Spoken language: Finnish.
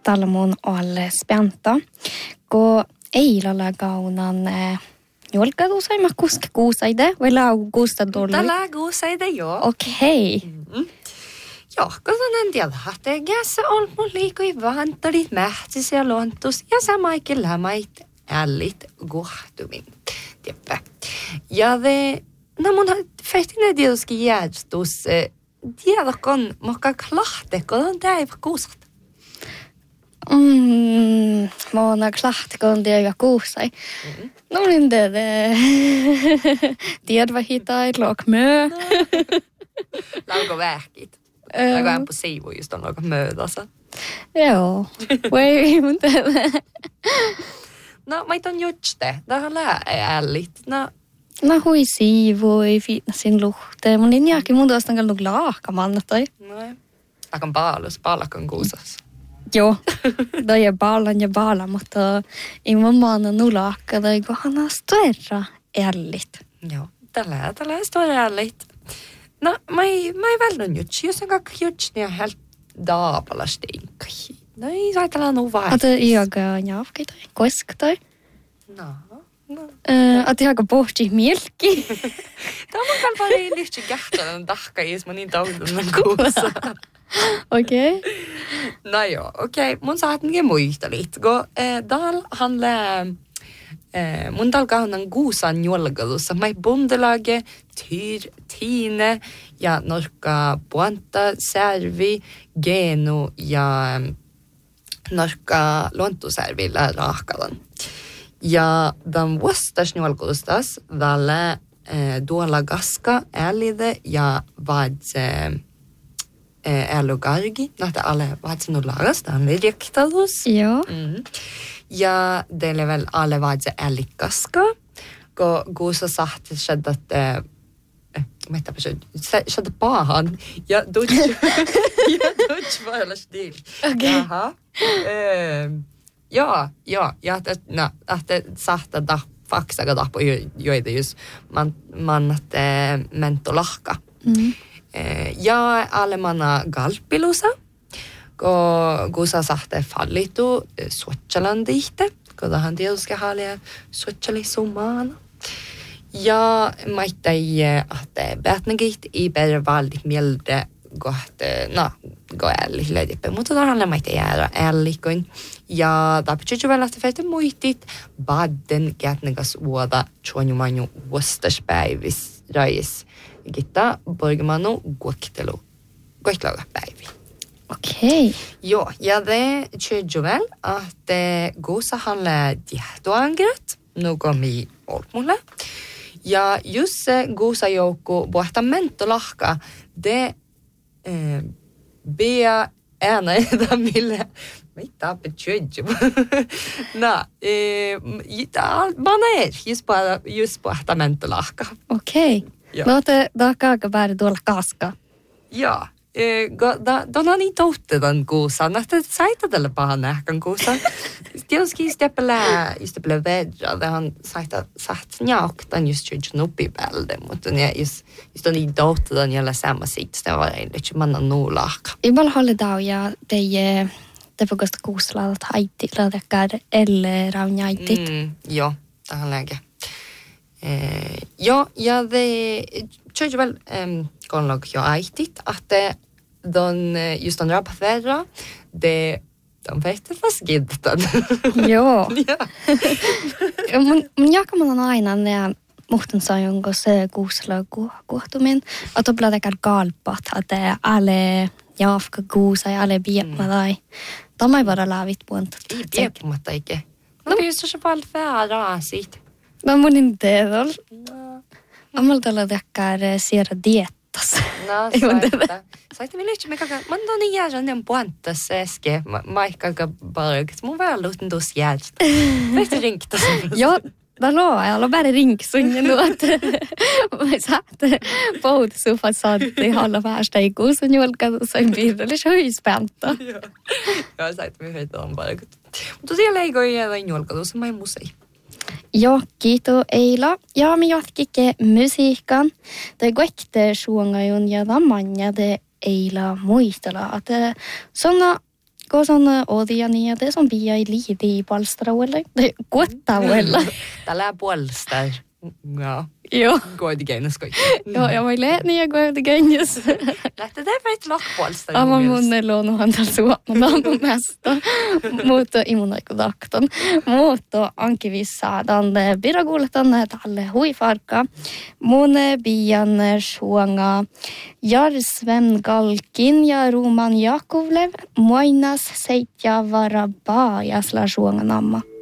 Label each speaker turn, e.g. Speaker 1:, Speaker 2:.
Speaker 1: talmun alle spänta. Kun eilalla kaunan julkaitusai mä kuska kuusaide vai lau kuusta tullut?
Speaker 2: Tällä kuusaide, joo.
Speaker 1: Okei.
Speaker 2: Joo, kotonan tiedä, että jässä on mun liikui vantarit, mähtis ja lontus ja samaikin lämait ällit kohtumin. Tiedäpä. Ja no mun fehtinen tietysti järjestus, tiedäkon mokka klahte, kun on täivä kuusat.
Speaker 1: Mä oon klahtekon tiedä kuusai. No niin tiedä hitai, lok mö.
Speaker 2: Lauko vähkit. Aika ämpö siivu just on lauko möötässä.
Speaker 1: Joo, voi mun tehdä.
Speaker 2: No, mä iton jutste. Tähän lää ällit.
Speaker 1: No hui siivui, fitnessin luhteen. Mun niin jääkin mun tuosta on ollut laahkamanna toi.
Speaker 2: No, aika paalakon kuusassa.
Speaker 1: Joo, toi on baala, mutta ei mun maana nulaakka toi kohan stora ällit.
Speaker 2: Joo, tällä stora ällit. No, mä ei välnön jutsi. Jos on kakka jutsi, niin on helt daapalasti inkai. No ei saa tällä nuu vaan.
Speaker 1: Ata iaga njavki toi, koisk toi.
Speaker 2: No.
Speaker 1: Ata iaga pohti mielki.
Speaker 2: Tämä on kyllä pari lyhtsä kähtälän tahka, jos mä niin taudun kuussa.
Speaker 1: Okei.
Speaker 2: No joo, okei. Mun saat niinkin muista liitko. Dal handlää mun talkaunan kuusan julkailussa. Mä bondelage, tiine ja norka puanta, särvi, genu ja norka luontusärvillä raahkalan. Ja den vuostas julkailustas dalle duola gaska älide ja vadse älugargi. Nähtä alle vadse nulagas, det on riktadus.
Speaker 1: Joo.
Speaker 2: Ja det är väl alla vad det är likaska. Gå så sagt så att mitä se pahan ja dutch var alla stil.
Speaker 1: Okei.
Speaker 2: Jaha. Ja, että sahta da faksaga da på joida just man att mentolahka. Ja alle manna galpilusa. Kun sä sahte fallitu Suotsalan dihte, kun tähän tietysti haalia Suotsali summaana. Ja maittai, että päätnäkit ei päivä valdi mieltä, kun älli löydäpä. Mutta tähän maittai jäädä ällikkoin. Ja tämä pitää vielä, että feitä muistit, badden kätnäkäs vuoda tjuonjumanju vuostaspäivis rais. Gitta borgamanu kuokkitelapäivi.
Speaker 1: Okei.
Speaker 2: Joo, ja det tyder vel at gosa handler diehtoangret, noe mi olmulle. Ja just gosa joukko vuohtamenttolahka, det bea ena edä mille, mitä betyder. Man just vuohtamenttolahka.
Speaker 1: Okei. No te aika päädy tuolla kaska.
Speaker 2: Joo. Don on niin tohtetan kuusan, että saita tällä pahan nähkän kuusan. Tietysti istepelää vedra, det on saat njauktan just nuppi päälde, mutta just on niin tohtetan jolla samma sitt, det var egentlig man on nuu lahka.
Speaker 1: Ibal holledau ja te puhusta kuuslalla haitilla tekään elle raunjaitit.
Speaker 2: Joo, tähän läge. Joo, ja det tyder väl konlog jo aitit, että just on rapafedra, de vet att skidtan.
Speaker 1: Joo. Mun jakaman aina ne muhtan saa jonkun se kuusella kohtumin, että tulee tekään kalpat, että alle jaafka kuusa ja alle biepmadai. Tämä ei voida lävit puolta.
Speaker 2: Ei biepmatta ikke. No just se vaan väärää siitä.
Speaker 1: No mun ei tiedä. Ammal tällä tekään siirrä diettas.
Speaker 2: No, saita vielä yhtään mikä man on niin jäädä ne puantas äske. Maikka bargt. Mun vähän luutin tuossa jäädä. Vähti rinktas.
Speaker 1: Joo. Valoo, ja olla bara ringsunga nu att man satt på soffan satt hålla värsta i kuusen julkaisu så en bild eller så höjspänta.
Speaker 2: Ja, saat me höitä on bara. Mutta siellä ei voi jäädä julkaisu, mä musei.
Speaker 1: Joo, kiitos Eila. Ja, me jatkikke musiikan. Det goikte suongajon ja damanja det Eila muistella. Että såna kosan odiania, det som vi i lidi palstrauelle, tai kuottauella.
Speaker 2: Tällä puolestaan. Ja.
Speaker 1: Joo.
Speaker 2: Goidigeinus kaikki.
Speaker 1: Joo, ja mä leetni ja goidigeinus.
Speaker 2: Lähtee päit lakpuolestaan.
Speaker 1: Aivan mun ei luonnohan tällä suomalainen mesta. Mutta immunaikudakton. Mutta ankivissa tänne pirakuuletan tälle huifarka. Mun bian suonga Jarsven Galkin ja Roman Jakovlev. Moinas seitja varabaa ja sla suonga namma.